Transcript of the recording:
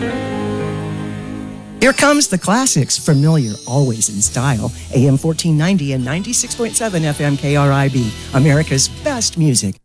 Here comes the classics, familiar, always in style. AM 1490 and 96.7 FM KRIB, America's best music.